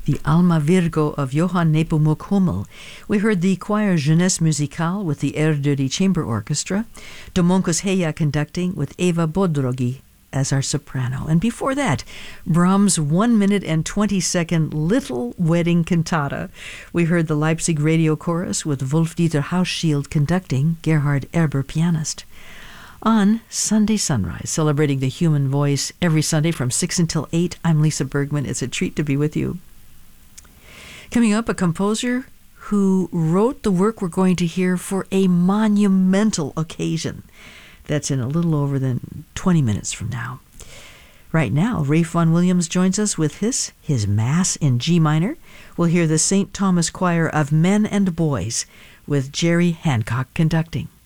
the Alma Virgo of Johann Nepomuk Hummel. We heard the choir Jeunesse Musicale with the Erdődy Chamber Orchestra, Domonkos Heya conducting with Eva Bodrogi as our soprano. And before that, Brahms' 1 minute and 20-second Little Wedding Cantata. We heard the Leipzig Radio Chorus with Wolf-Dieter Hauschild conducting, Gerhard Erber pianist. On Sunday Sunrise, celebrating the human voice every Sunday from 6 until 8, I'm Lisa Bergman. It's a treat to be with you. Coming up, a composer who wrote the work we're going to hear for a monumental occasion. That's in a little over than 20 minutes from now. Right now, Ralph Vaughan Williams joins us with his Mass in G minor. We'll hear the St. Thomas Choir of Men and Boys with Jerry Hancock conducting.